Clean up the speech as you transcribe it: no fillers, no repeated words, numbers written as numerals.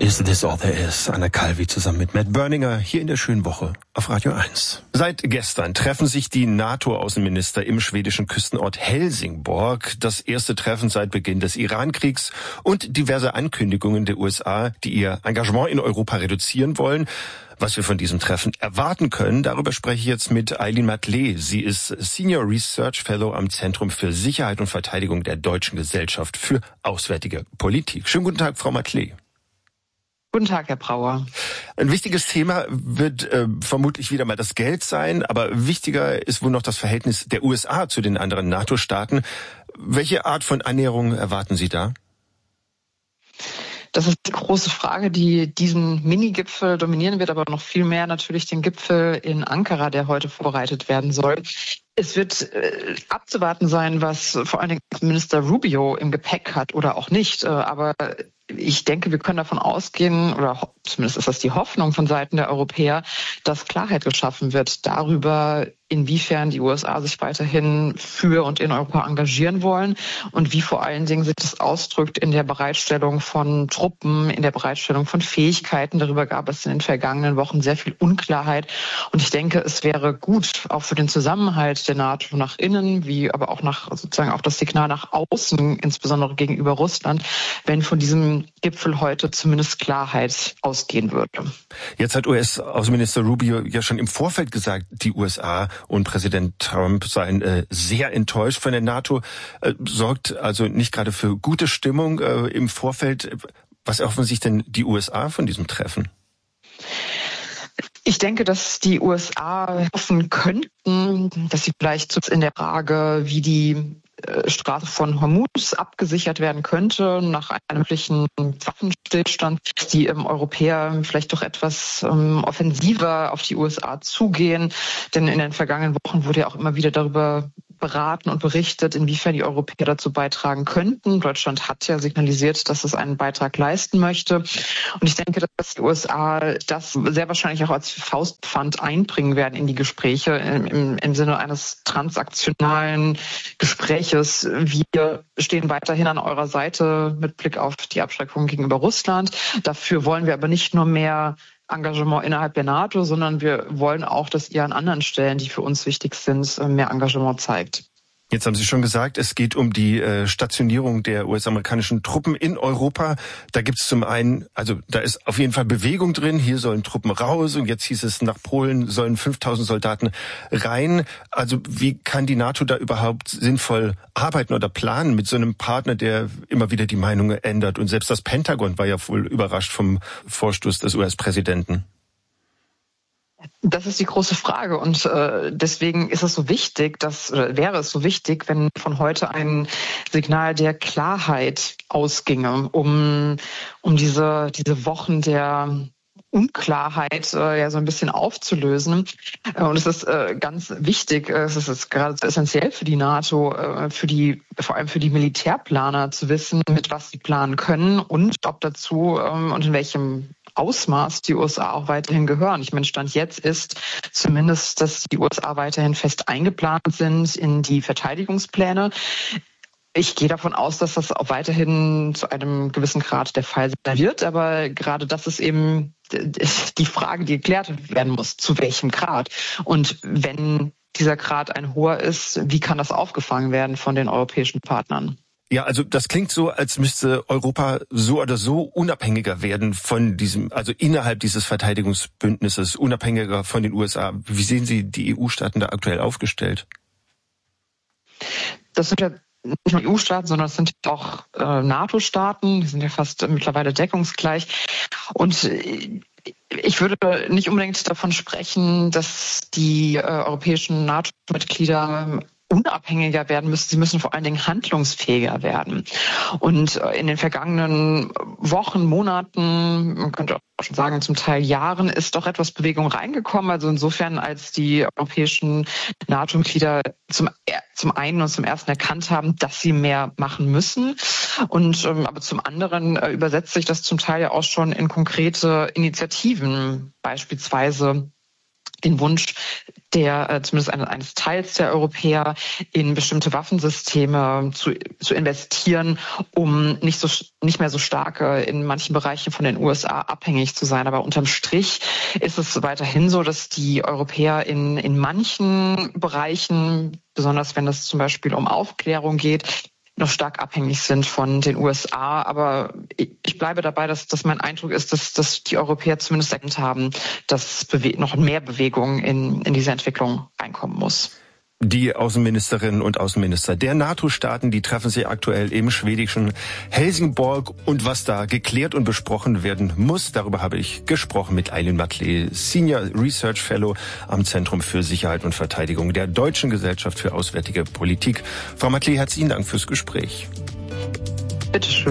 Is This All There Is? Anna Calvi zusammen mit Matt Berninger hier in der schönen Woche auf Radio 1. Seit gestern treffen sich die NATO-Außenminister im schwedischen Küstenort Helsingborg. Das erste Treffen seit Beginn des Iran-Kriegs und diverse Ankündigungen der USA, die ihr Engagement in Europa reduzieren wollen. Was wir von diesem Treffen erwarten können, darüber spreche ich jetzt mit Eileen Matlé. Sie ist Senior Research Fellow am Zentrum für Sicherheit und Verteidigung der Deutschen Gesellschaft für Auswärtige Politik. Schönen guten Tag, Frau Matlé. Guten Tag, Herr Brauer. Ein wichtiges Thema wird vermutlich wieder mal das Geld sein, aber wichtiger ist wohl noch das Verhältnis der USA zu den anderen NATO-Staaten. Welche Art von Annäherung erwarten Sie da? Das ist die große Frage, die diesen Mini-Gipfel dominieren wird, aber noch viel mehr natürlich den Gipfel in Ankara, der heute vorbereitet werden soll. Es wird abzuwarten sein, was vor allen Dingen Minister Rubio im Gepäck hat oder auch nicht. Aber ich denke, wir können davon ausgehen, oder zumindest ist das die Hoffnung von Seiten der Europäer, dass Klarheit geschaffen wird darüber, inwiefern die USA sich weiterhin für und in Europa engagieren wollen und wie vor allen Dingen sich das ausdrückt in der Bereitstellung von Truppen, in der Bereitstellung von Fähigkeiten. Darüber gab es in den vergangenen Wochen sehr viel Unklarheit. Und ich denke, es wäre gut, auch für den Zusammenhalt der NATO nach innen, wie aber auch nach sozusagen auch das Signal nach außen, insbesondere gegenüber Russland, wenn von diesem Gipfel heute zumindest Klarheit ausgehen würde. Jetzt hat US-Außenminister Rubio ja schon im Vorfeld gesagt, die USA und Präsident Trump seien sehr enttäuscht von der NATO. Sorgt also nicht gerade für gute Stimmung im Vorfeld. Was erhoffen sich denn die USA von diesem Treffen? Ich denke, dass die USA hoffen könnten, dass sie vielleicht in der Frage, wie die Straße von Hormuz abgesichert werden könnte, nach einem möglichen Waffenstillstand, die Europäer vielleicht doch etwas offensiver auf die USA zugehen. Denn in den vergangenen Wochen wurde ja auch immer wieder darüber beraten und berichtet, inwiefern die Europäer dazu beitragen könnten. Deutschland hat ja signalisiert, dass es einen Beitrag leisten möchte. Und ich denke, dass die USA das sehr wahrscheinlich auch als Faustpfand einbringen werden in die Gespräche im Sinne eines transaktionalen Gespräches. Wir stehen weiterhin an eurer Seite mit Blick auf die Abschreckung gegenüber Russland. Dafür wollen wir aber nicht nur mehr Engagement innerhalb der NATO, sondern wir wollen auch, dass ihr an anderen Stellen, die für uns wichtig sind, mehr Engagement zeigt. Jetzt haben Sie schon gesagt, es geht um die Stationierung der US-amerikanischen Truppen in Europa. Da gibt es zum einen, also da ist auf jeden Fall Bewegung drin. Hier sollen Truppen raus und jetzt hieß es, nach Polen sollen 5.000 Soldaten rein. Also wie kann die NATO da überhaupt sinnvoll arbeiten oder planen mit so einem Partner, der immer wieder die Meinung ändert? Und selbst das Pentagon war ja wohl überrascht vom Vorstoß des US-Präsidenten. Das ist die große Frage und deswegen ist es so wichtig, wäre es so wichtig, wenn von heute ein Signal der Klarheit ausginge, um diese Wochen der Unklarheit ja so ein bisschen aufzulösen. Und es ist ganz wichtig, es ist geradezu essentiell für die NATO, vor allem für die Militärplaner zu wissen, mit was sie planen können und ob dazu und in welchem Ausmaß die USA auch weiterhin gehören. Ich meine, Stand jetzt ist zumindest, dass die USA weiterhin fest eingeplant sind in die Verteidigungspläne. Ich gehe davon aus, dass das auch weiterhin zu einem gewissen Grad der Fall sein wird. Aber gerade das ist eben die Frage, die geklärt werden muss. Zu welchem Grad? Und wenn dieser Grad ein hoher ist, wie kann das aufgefangen werden von den europäischen Partnern? Ja, also das klingt so, als müsste Europa so oder so unabhängiger werden von diesem, also innerhalb dieses Verteidigungsbündnisses, unabhängiger von den USA. Wie sehen Sie die EU-Staaten da aktuell aufgestellt? Das sind ja nicht nur EU-Staaten, sondern es sind auch NATO-Staaten. Die sind ja fast mittlerweile deckungsgleich. Und ich würde nicht unbedingt davon sprechen, dass die europäischen NATO-Mitglieder unabhängiger werden müssen. Sie müssen vor allen Dingen handlungsfähiger werden. Und in den vergangenen Wochen, Monaten, man könnte auch schon sagen, zum Teil Jahren, ist doch etwas Bewegung reingekommen. Also insofern, als die europäischen NATO-Mitglieder zum einen und zum ersten erkannt haben, dass sie mehr machen müssen. Und aber zum anderen übersetzt sich das zum Teil ja auch schon in konkrete Initiativen, beispielsweise den Wunsch zumindest eines Teils der Europäer in bestimmte Waffensysteme zu investieren, um nicht mehr so stark in manchen Bereichen von den USA abhängig zu sein. Aber unterm Strich ist es weiterhin so, dass die Europäer in manchen Bereichen, besonders wenn es zum Beispiel um Aufklärung geht, noch stark abhängig sind von den USA. Aber ich bleibe dabei, dass mein Eindruck ist, dass die Europäer zumindest erkannt haben, dass noch mehr Bewegung in diese Entwicklung reinkommen muss. Die Außenministerinnen und Außenminister der NATO-Staaten, die treffen sich aktuell im schwedischen Helsingborg. Und was da geklärt und besprochen werden muss, darüber habe ich gesprochen mit Eileen Maclay, Senior Research Fellow am Zentrum für Sicherheit und Verteidigung der Deutschen Gesellschaft für Auswärtige Politik. Frau Maclay, herzlichen Dank fürs Gespräch. Bitte schön.